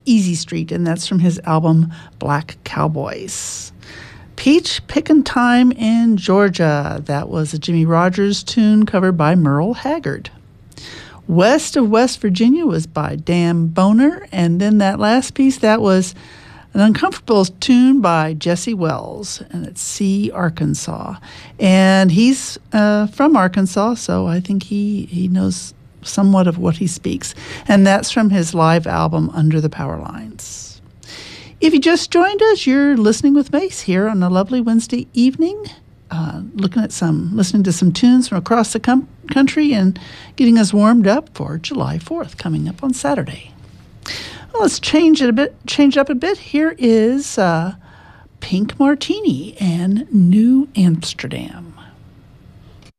Easy Street, and that's from his album Black Cowboys. Peach Pickin' Time in Georgia. That was a Jimmie Rodgers tune covered by Merle Haggard. West of West Virginia was by Dan Boner, and then that last piece, that was an Uncomfortable tune by Jesse Wells, and it's See Arkansas. And he's from Arkansas, so I think he knows somewhat of what he speaks. And that's from his live album Under the Power Lines. If you just joined us, you're listening with Mace here on a lovely Wednesday evening, listening to some tunes from across the country and getting us warmed up for July 4th coming up on Saturday. Well, let's change it up a bit. Here is Pink Martini and New Amsterdam.